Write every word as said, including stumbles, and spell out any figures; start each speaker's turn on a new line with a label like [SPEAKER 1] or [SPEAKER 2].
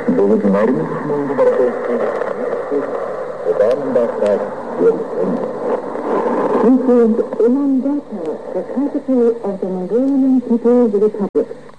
[SPEAKER 1] This is Ulaanbaatar, the capital of the Mongolian People's Republic.